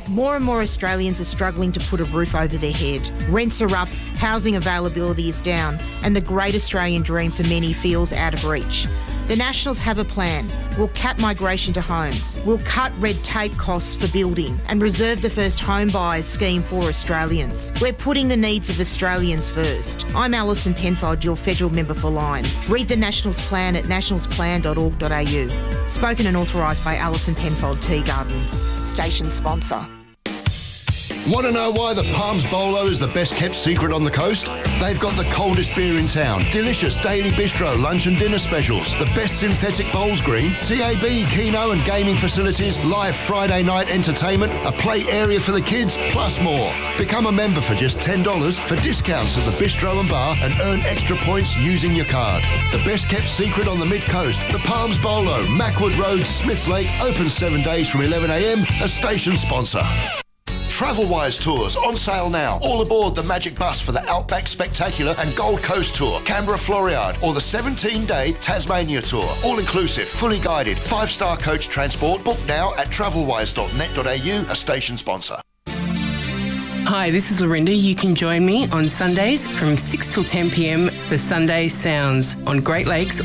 More and more Australians are struggling to put a roof over their head. Rents are up, housing availability is down, and the great Australian dream for many feels out of reach. The Nationals have a plan. We'll cap migration to homes. We'll cut red tape costs for building and reserve the first home buyers scheme for Australians. We're putting the needs of Australians first. I'm Alison Penfold, your federal member for Lyme. Read the Nationals plan at nationalsplan.org.au. Spoken and authorised by Alison Penfold Tea Gardens. Station sponsor. Want to know why the Palms Bolo is the best kept secret on the coast? They've got the coldest beer in town, delicious daily bistro, lunch and dinner specials, the best synthetic bowls green, TAB, Keno and gaming facilities, live Friday night entertainment, a play area for the kids, plus more. Become a member for just $10 for discounts at the bistro and bar and earn extra points using your card. The best kept secret on the mid-coast, the Palms Bolo, Mackwood Road, Smiths Lake, open 7 days from 11 a.m, a station sponsor. Travelwise Tours on sale now. All aboard the Magic Bus for the Outback Spectacular and Gold Coast Tour, Canberra Floriade, or the 17-day Tasmania Tour. All inclusive, fully guided, 5-star coach transport. Book now at travelwise.net.au, a station sponsor. Hi, this is Lorinda. You can join me on Sundays from 6 till 10 p.m. for Sunday Sounds on Great Lakes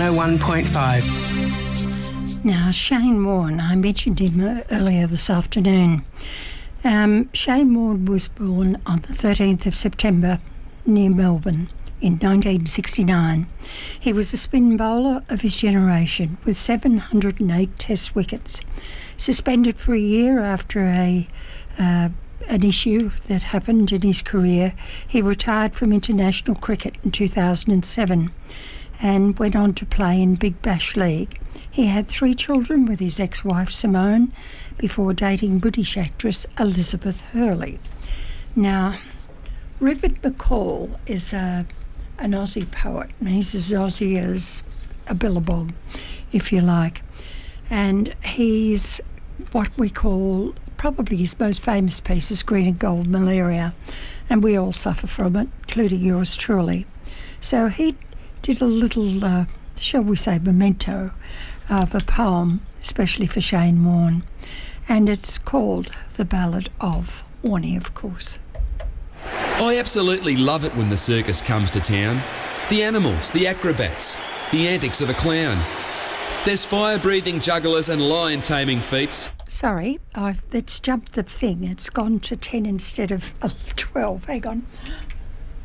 101.5. Now, Shane Warne, I mentioned him earlier this afternoon. Shane Warne was born on the 13th of September near Melbourne in 1969. He was a spin bowler of his generation with 708 test wickets. Suspended for a year after an issue that happened in his career, he retired from international cricket in 2007 and went on to play in Big Bash League. He had 3 children with his ex-wife Simone before dating British actress Elizabeth Hurley. Now, Rupert McCall is an Aussie poet, and he's as Aussie as a billabong, if you like. And he's what we call, probably his most famous piece is Green and Gold Malaria, and we all suffer from it, including yours truly. So he did a little, shall we say, memento of a poem, especially for Shane Warne, and it's called The Ballad of Warnie, of course. I absolutely love it when the circus comes to town. The animals, the acrobats, the antics of a clown. There's fire-breathing jugglers and lion-taming feats. Sorry, let's jump the thing. It's gone to 10 instead of 12. Hang on.